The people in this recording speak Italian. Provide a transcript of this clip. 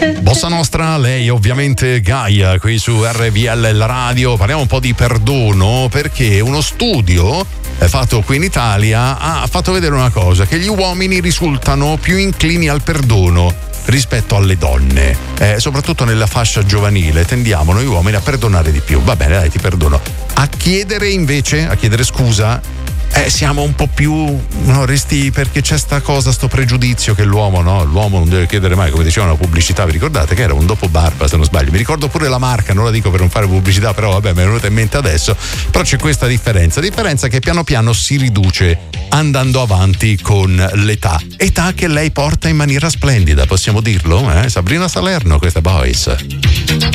Bossa Nostra, lei ovviamente Gaia qui su RVL la radio. Parliamo un po' di perdono, perché uno studio fatto qui in Italia ha fatto vedere una cosa: che gli uomini risultano più inclini al perdono rispetto alle donne, soprattutto nella fascia giovanile tendiamo noi uomini a perdonare di più. Va bene, dai, ti perdono. A chiedere scusa, siamo un po' più resti, perché c'è sta pregiudizio che l'uomo non deve chiedere mai, come diceva una pubblicità, vi ricordate che era un dopo barba, se non sbaglio, mi ricordo pure la marca, non la dico per non fare pubblicità, però vabbè, mi è venuta in mente adesso. Però c'è questa differenza che piano piano si riduce andando avanti con età che lei porta in maniera splendida, possiamo dirlo, Sabrina Salerno, questa Boys.